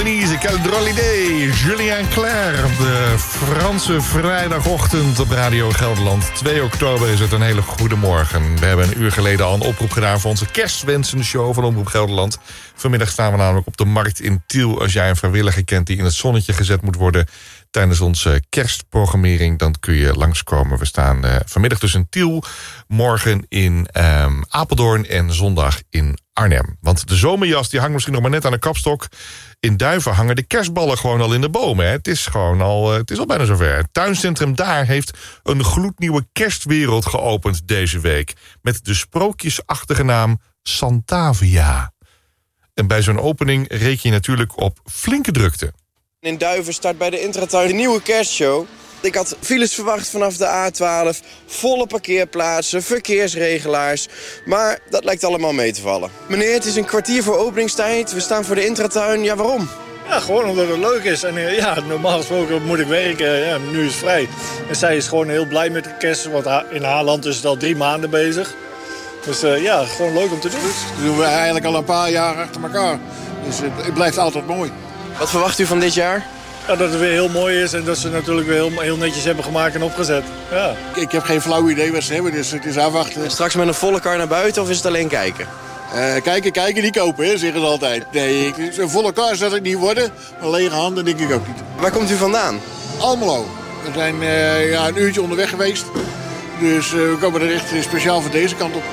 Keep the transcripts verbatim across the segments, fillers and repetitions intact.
Denise, quelle drôle idée. Julien Clerc op de Franse vrijdagochtend op Radio Gelderland. twee oktober is het, een hele goede morgen. We hebben een uur geleden al een oproep gedaan voor onze kerstwensenshow van Omroep Gelderland. Vanmiddag staan we namelijk op de markt in Tiel. Als jij een vrijwilliger kent die in het zonnetje gezet moet worden tijdens onze kerstprogrammering, dan kun je langskomen. We staan uh, vanmiddag dus in Tiel, morgen in um, Apeldoorn en zondag in Arnhem. Want de zomerjas die hangt misschien nog maar net aan de kapstok. In Duiven hangen de kerstballen gewoon al in de bomen. Hè. Het is gewoon al, het is al bijna zover. Het tuincentrum daar heeft een gloednieuwe kerstwereld geopend deze week. Met de sprookjesachtige naam Santavia. En bij zo'n opening reken je natuurlijk op flinke drukte. In Duiven start bij de Intratuin de nieuwe kerstshow. Ik had files verwacht vanaf de A twaalf, volle parkeerplaatsen, verkeersregelaars. Maar dat lijkt allemaal mee te vallen. Meneer, het is een kwartier voor openingstijd. We staan voor de Intratuin. Ja, waarom? Ja, gewoon omdat het leuk is. En ja, normaal gesproken moet ik werken. Ja, nu is het vrij. En zij is gewoon heel blij met de kerst. Want in haar land is het al drie maanden bezig. Dus uh, ja, gewoon leuk om te doen. Dat doen we eigenlijk al een paar jaar achter elkaar. Dus het, het blijft altijd mooi. Wat verwacht u van dit jaar? Ja, dat het weer heel mooi is en dat ze natuurlijk weer heel, heel netjes hebben gemaakt en opgezet. Ja. Ik heb geen flauw idee wat ze hebben, dus het is afwachten. En straks met een volle kar naar buiten of is het alleen kijken? Uh, kijken, kijken, niet kopen, hè, zeggen ze altijd. Nee, een volle kar zal het niet worden, maar lege handen denk ik ook niet. Waar komt u vandaan? Almelo. We zijn uh, ja, een uurtje onderweg geweest, dus uh, we komen er echt speciaal voor deze kant op.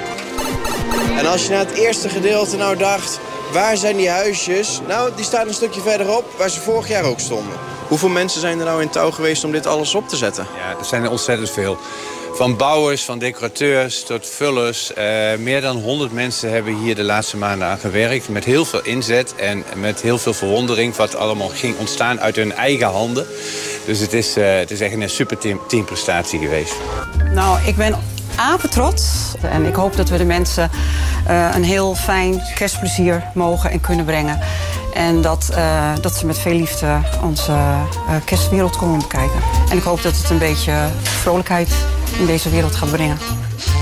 En als je naar het eerste gedeelte nou dacht, waar zijn die huisjes? Nou, die staan een stukje verderop, waar ze vorig jaar ook stonden. Hoeveel mensen zijn er nou in touw geweest om dit alles op te zetten? Ja, er zijn er ontzettend veel. Van bouwers, van decorateurs tot vullers. Uh, meer dan honderd mensen hebben hier de laatste maanden aan gewerkt. Met heel veel inzet en met heel veel verwondering. Wat allemaal ging ontstaan uit hun eigen handen. Dus het is, uh, het is echt een super team, teamprestatie geweest. Nou, ik ben apetrots. En ik hoop dat we de mensen uh, een heel fijn kerstplezier mogen en kunnen brengen. En dat, uh, dat ze met veel liefde onze uh, kerstwereld komen bekijken. En ik hoop dat het een beetje vrolijkheid in deze wereld gaat brengen.